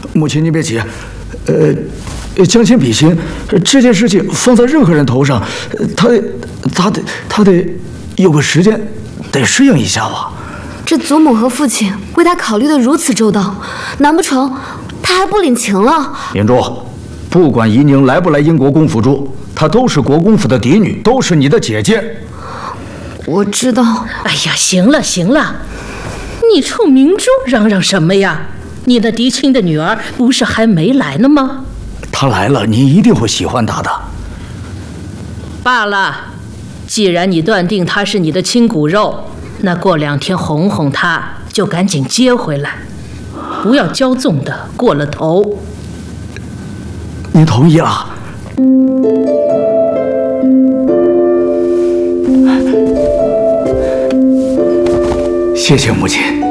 母亲，你别急，将心比心，这件事情放在任何人头上，他得有个时间，得适应一下吧。 这祖母和父亲为他考虑的如此周到，难不成他还不领情了？ 明珠，不管怡宁来不来英国公府住，她都是国公府的嫡女，都是你的姐姐。 我知道。 哎呀，行了行了，你冲明珠嚷嚷什么呀？你的嫡亲的女儿不是还没来呢吗？ 她来了，你一定会喜欢她的。 罢了，既然你断定她是你的亲骨肉，那过2天哄哄她，就赶紧接回来，不要骄纵的过了头。 您同意了？谢谢母亲。